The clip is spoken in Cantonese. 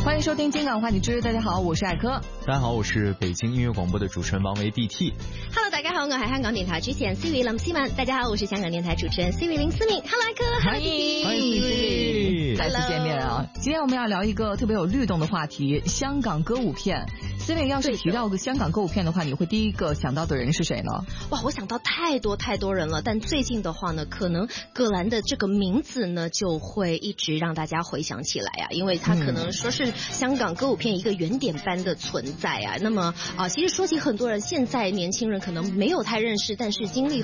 欢迎收听金港话你知。大家好，我是艾科。 大家好，我是北京音乐广播的主持人王维 BT。Hello， 大家好，我係香港電台主持人 Siri 林思敏。大家好，我是香港電台主持人 Siri 林思敏。Hello， 艾科， 歡迎，再次見面啊！今天我們要聊一個特別有律動的話題——香港歌舞片。Siri， 要是提到個香港歌舞片的話，你會第一個想到的人是誰呢？ 哇，我想到太多人了，但最近的話呢，可能葛蘭的這個名字呢，就會一直讓大家回想起來啊，因為它可能說是香港歌舞片一個原點般的存在啊。那麼其實說起很多人，現在年輕人可能沒有太認識，但是經歷